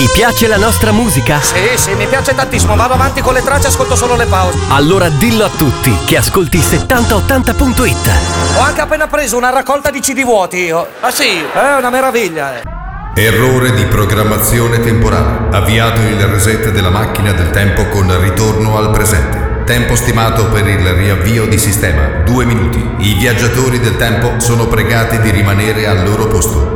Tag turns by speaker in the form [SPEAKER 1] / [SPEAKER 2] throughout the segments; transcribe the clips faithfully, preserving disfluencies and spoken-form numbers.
[SPEAKER 1] Ti piace la nostra musica?
[SPEAKER 2] Sì, sì, mi piace tantissimo. Vado avanti con le tracce, ascolto solo le pause.
[SPEAKER 1] Allora dillo a tutti che ascolti settanta ottanta punto it.
[SPEAKER 2] Ho anche appena preso una raccolta di C D vuoti io. Ah sì? È una meraviglia. eh.
[SPEAKER 3] Errore di programmazione temporale. Avviato il reset della macchina del tempo con ritorno al presente. Tempo stimato per il riavvio di sistema, due minuti. I viaggiatori del tempo sono pregati di rimanere al loro posto.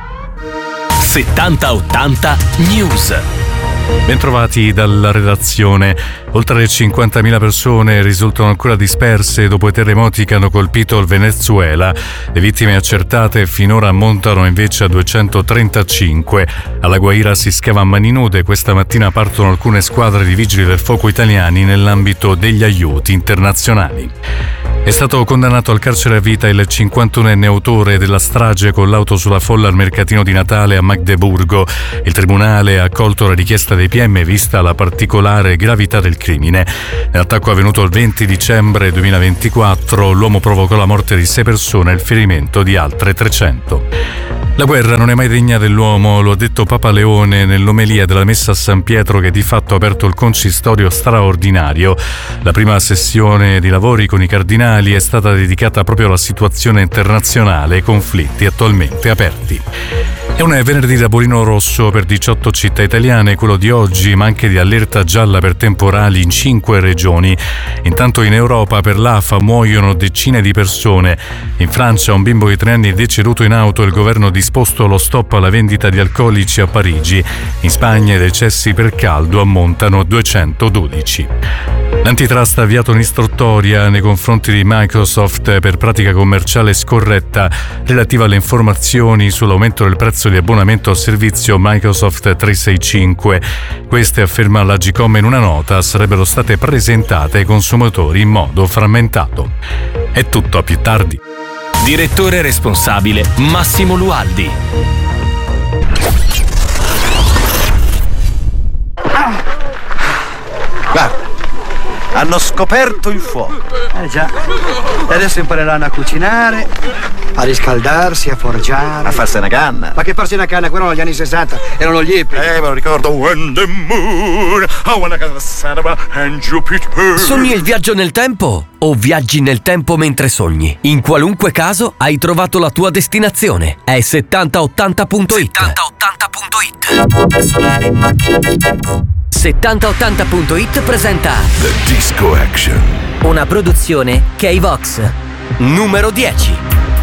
[SPEAKER 1] settanta ottanta News.
[SPEAKER 4] Bentrovati dalla redazione. Oltre cinquantamila persone risultano ancora disperse dopo i terremoti che hanno colpito il Venezuela. Le vittime accertate finora ammontano invece a duecentotrentacinque. Alla Guaira si scava a mani nude. Questa mattina partono alcune squadre di vigili del fuoco italiani nell'ambito degli aiuti internazionali. È stato condannato al carcere a vita il cinquantunenne autore della strage con l'auto sulla folla al mercatino di Natale a Magdeburgo. Il tribunale ha accolto la richiesta dei P M vista la particolare gravità del crimine. Nell'attacco avvenuto il venti dicembre duemilaventiquattro, l'uomo provocò la morte di sei persone e il ferimento di altre trecento. La guerra non è mai degna dell'uomo, lo ha detto Papa Leone nell'omelia della messa a San Pietro che di fatto ha aperto il consistorio straordinario. La prima sessione di lavori con i cardinali è stata dedicata proprio alla situazione internazionale e ai conflitti attualmente aperti. È un venerdì da bolino rosso per diciotto città italiane, quello di oggi, ma anche di allerta gialla per temporali in cinque regioni. Intanto in Europa per l'A F A muoiono decine di persone. In Francia un bimbo di tre anni è deceduto in auto e il governo ha disposto lo stop alla vendita di alcolici a Parigi. In Spagna i decessi per caldo ammontano a duecentododici. L'antitrust ha avviato un'istruttoria nei confronti di Microsoft per pratica commerciale scorretta relativa alle informazioni sull'aumento del prezzo di abbonamento al servizio Microsoft trecentosessantacinque. Queste, afferma l'Agcom in una nota, sarebbero state presentate ai consumatori in modo frammentato. È tutto, a più tardi.
[SPEAKER 1] Direttore responsabile Massimo Lualdi.
[SPEAKER 5] Guarda, hanno scoperto il fuoco.
[SPEAKER 6] Eh già, e adesso impareranno a cucinare, a riscaldarsi, a forgiare.
[SPEAKER 5] A farsi una canna.
[SPEAKER 6] Ma che farsi una canna? Quello erano gli anni sessanta, erano gli hippie.
[SPEAKER 5] Eh, me lo ricordo. When the moon, I wanna get the cinema and Jupiter.
[SPEAKER 1] Sogni il viaggio nel tempo o viaggi nel tempo mentre sogni? In qualunque caso hai trovato la tua destinazione. È settanta ottanta punto it. settanta ottanta punto it. settanta ottanta punto it presenta
[SPEAKER 7] The Disco Action.
[SPEAKER 1] una produzione K-Vox. Numero dieci.